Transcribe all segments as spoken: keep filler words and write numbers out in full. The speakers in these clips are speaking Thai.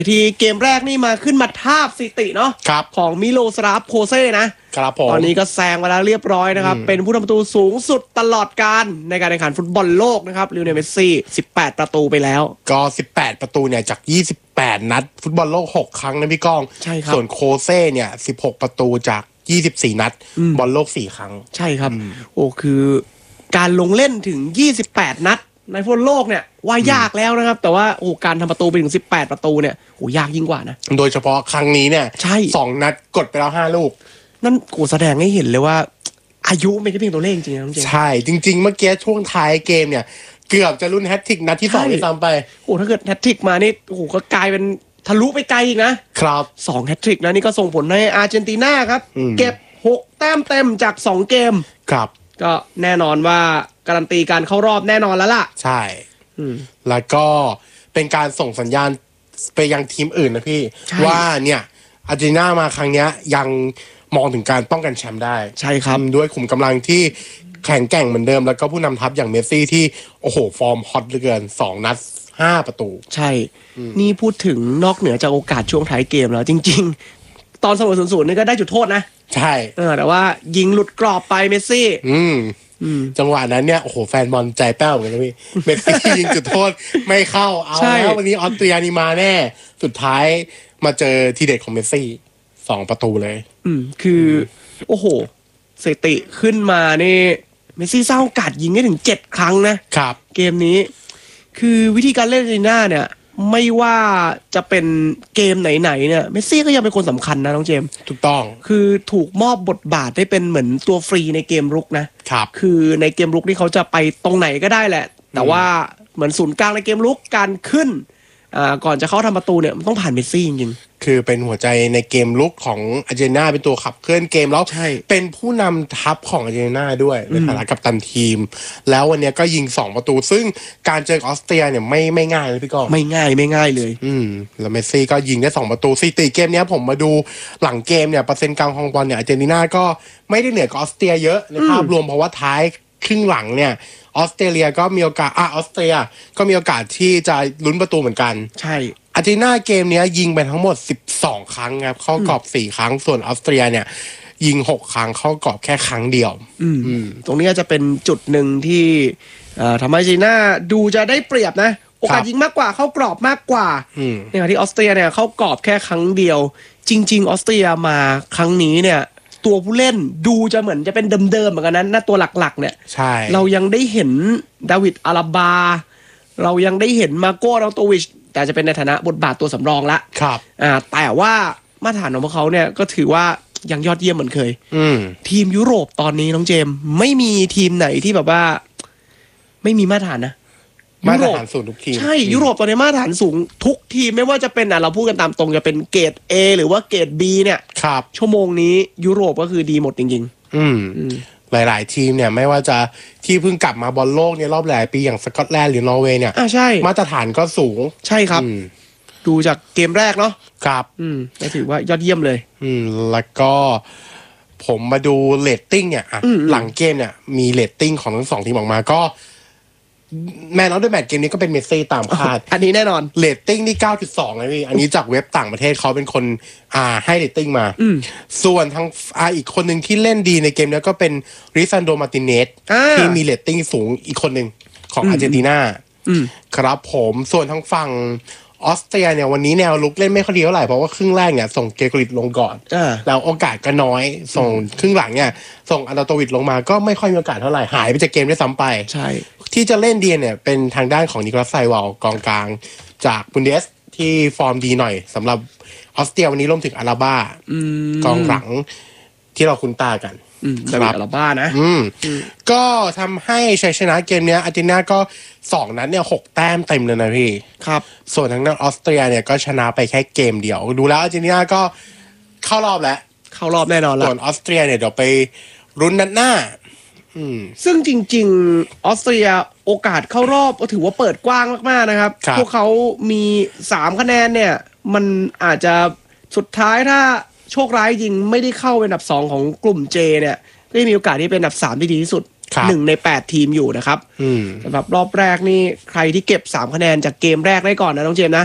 ที่เกมแรกนี่มาขึ้นมาทาบสถิติเนาะของมิโลสลาฟโคเซ่นะครับผมตอนนี้ก็แซงมาแล้วเรียบร้อยนะครับเป็นผู้ทำประตูสูงสุดตลอดกาลในการแข่งขันฟุตบอลโลกนะครับลิโอเนลเมสซี่สิบแปดประตูไปแล้วก็สิบแปดประตูเนี่ยจากยี่สิบแปดนัดฟุตบอลโลกหกครั้งนะพี่ก้องใช่ครับส่วนโคเซ่เนี่ยสิบหกประตูจากยี่สิบสี่นัดบอลโลกสี่ครั้งใช่ครับโอ้คือการลงเล่นถึงยี่สิบแปดนัดในฟุตบอลโลกเนี่ยว่ายากแล้วนะครับแต่ว่าโอ้การทำประตูไปถึงสิบแปดประตูเนี่ยโอ้ยากยิ่งกว่านะโดยเฉพาะครั้งนี้เนี่ยใช่สองนัดกดไปแล้วห้าลูกนั่นกูแสดงให้เห็นเลยว่าอายุไม่ใช่เพียงตัวเลขจริงๆนะจริงใช่จริงๆเมื่อกี้ช่วงท้ายเกมเนี่ยเกือบจะลุ้นแฮตทริกนัดที่สองที่ซ้ำไปโอ้ถ้าเกิดแฮตทริกมานี่โอ้ก็กลายเป็นทะลุไปไกลอีกนะครับสองแฮตทริกนะนี่ก็ส่งผลให้อาร์เจนตินาครับเก็บหกแต้มเต็มจากสองเกมครับก็แน่นอนว่าการันตีการเข้ารอบแน่นอนแล้วล่ะใช่แล้วก็เป็นการส่งสัญญาณไปยังทีมอื่นนะพี่ว่าเนี่ยอาร์เจนตินามาครั้งนี้ยังมองถึงการป้องกันแชมป์ได้ใช่ครับด้วยขุมกำลังที่แข็งแกร่งเหมือนเดิมแล้วก็ผู้นำทัพอย่างเมสซี่ที่โอ้โหฟอร์มฮอตเหลือเกินสองนัดห้าประตูใช่นี่พูดถึงนอกเหนือจากโอกาสช่วงท้ายเกมแล้วจริงๆตอนเสมอศูนย์ศูนย์นี่ก็ได้จุดโทษนะใช่เออแต่ว่ายิงหลุดกรอบไปเมสซี่อืมจังหวะนั้นเนี่ยโอ้โหแฟนบอลใจแป้วเหมือนกันนะพี่เมสซี่ยิงจุดโทษไม่เข้าเอาแล้ววันนี้ออสเตรียนี่มาแน่สุดท้ายมาเจอทีเด็ดของเมสซี่สองประตูเลยอืมคือโอ้โหสถิติขึ้นมานี่เมสซี่สร้างโอกาสยิงได้ถึงเจ็ดครั้งนะครับเกมนี้คือวิธีการเล่นในหน้าเนี่ยไม่ว่าจะเป็นเกมไหนๆเนี่ยเมสซี่ก็ยังเป็นคนสำคัญนะน้องเจมส์ถูกต้องคือถูกมอบบทบาทได้เป็นเหมือนตัวฟรีในเกมรุกนะครับคือในเกมรุกนี่เขาจะไปตรงไหนก็ได้แหละแต่ว่าเหมือนศูนย์กลางในเกมรุกการขึ้นอ่าก่อนจะเข้าทำประตูเนี่ยมันต้องผ่านเมสซี่จริงๆคือเป็นหัวใจในเกมลุกของอาร์เจนตินาเป็นตัวขับเคลื่อนเกมแล้วเป็นผู้นำทัพของอาร์เจนตินาด้วยในฐานะกัปตันทีมแล้ววันนี้ก็ยิงสองประตูซึ่งการเจอออสเตรียเนี่ยไม่ไม่ง่ายเลยพี่ก้องไม่ง่ายไม่ง่ายเลยอืมแล้วเมสซี่ก็ยิงได้สองประตูสถิติเกมนี้ผมมาดูหลังเกมเนี่ยเปอร์เซ็นต์การครองบอลเนี่ยอาร์เจนตินาก็ไม่ได้เหนือกว่าออสเตรียเยอะในภาพรวมเพราะว่าท้ายครึ่งหลังเนี่ยออสเตรเลียก็มีโอกาสอ่ะออสเตรียก็มีโอกาสที่จะลุ้นประตูเหมือนกันใช่อาร์เจนตินาเกมนี้ยิงไปทั้งหมดสิบสองครั้งครับเข้ากรอบสี่ครั้งส่วนออสเตรียเนี่ยยิงหกครั้งเข้ากรอบแค่ครั้งเดียวอืมตรงนี้จะเป็นจุดหนึ่งที่ทำให้อาร์เจนตินาดูจะได้เปรียบนะโอกาสยิงมากกว่าเข้ากรอบมากกว่าในขณะที่ออสเตรียเนี่ยเข้ากรอบแค่ครั้งเดียวจริงๆออสเตรียมาครั้งนี้เนี่ยตัวผู้เล่นดูจะเหมือนจะเป็นเดิมๆเหมือนกันนั้นนะตัวหลักๆเนี่ยใช่เรายังได้เห็นดาวิดอาราบาเรายังได้เห็นมาโก้ราโตวิชแต่จะเป็นในฐานะบทบาทตัวสำรองละครับอ่าแต่ว่ามาตรฐานของพวกเขาเนี่ยก็ถือว่ายังยอดเยี่ยมเหมือนเคยอืมทีมยุโรปตอนนี้น้องเจมไม่มีทีมไหนที่แบบว่าไม่มีมาตรฐานนะมาตรฐานสูงทุกทีมใช่ยุโรปตอนนี้มาตรฐานสูงทุกทีมไม่ว่าจะเป็นอ่ะเราพูดกันตามตรงจะเป็นเกรด A หรือว่าเกรด B เนี่ยครับชั่วโมงนี้ยุโรปก็คือดีหมดจริงๆอืมหลายๆทีมเนี่ยไม่ว่าจะที่เพิ่งกลับมาบอลโลกเนี่ยรอบหลายปีอย่างสกอตแลนด์หรือนอร์เวย์เนี่ยอ่าใช่มาตรฐานก็สูงใช่ครับดูจากเกมแรกเนาะครับอืมก็ถือว่ายอดเยี่ยมเลยอืมแล้วก็ผมมาดูเรตติ้งเนี่ยอ่ะหลังเกมเนี่ยมีเรตติ้งของทั้งสองทีมออกมาก็แมนออฟเดอะแมตช์เกมนี้ก็เป็นเมสซี่ตามคาดอันนี้แน่นอนเรตติ้งนี่ เก้าจุดสอง เลยพี่อันนี้จากเว็บต่างประเทศเขาเป็นคนอ่าให้เรตติ้งมาส่วนทางอ่าอีกคนหนึ่งที่เล่นดีในเกมนี้ก็เป็นริซันโดมาร์ติเนสที่มีเรตติ้งสูงอีกคนหนึ่งของอาร์เจนตินาครับผมส่วนทางฝั่งออสเตรียเนี่ยวันนี้แนวลุกเล่นไม่ค่อยดีเท่าไหร่เพราะว่าครึ่งแรกเนี่ยส่งเกโกริตลงก่อนแล้วโอกาสก็น้อยส่งครึ่งหลังเนี่ยส่งอันดาโตวิชลงมาก็ไม่ค่อยมีโอกาสเท่าไหร่หายไปจากเกมได้ซ้ำไปใช่ที่จะเล่นดีเนี่ยเป็นทางด้านของนิโคลัสไซวาลกองกลางจากบุนเดสที่ฟอร์มดีหน่อยสำหรับออสเตรียวันนี้รวมถึงอาราบ้ากองหลังที่เราคุ้นตากันครับอาราบ้านะก็ทำให้ชัยชนะเกมนี้อาร์เจนตินาก็สองนัดเนี่ยหกแต้มเต็มเลยนะพี่ครับส่วนทางด้านออสเตรียเนี่ยก็ชนะไปแค่เกมเดียวดูแล้วอาร์เจนตินาก็เข้ารอบแล้วเข้ารอบแน่นอนแล้วส่วนออสเตรียเนี่ยเดี๋ยวไปลุ้นนัดหน้าซึ่งจริงๆออสเตรียโอกาสเข้ารอบก็ถือว่าเปิดกว้างมากๆนะครับพวกเขามีสามคะแนนเนี่ยมันอาจจะสุดท้ายถ้าโชคร้ายจริงไม่ได้เข้าเป็นอันดับสองของกลุ่ม J เนี่ยก็มีโอกาสที่เป็นอันดับสามที่ดีที่สุดหนึ่งในแปดทีมอยู่นะครับสำหรับรอบแรกนี่ใครที่เก็บสามคะแนนจากเกมแรกได้ก่อนนะน้องเจมนะ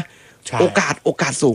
โอกาสโอกาสสูง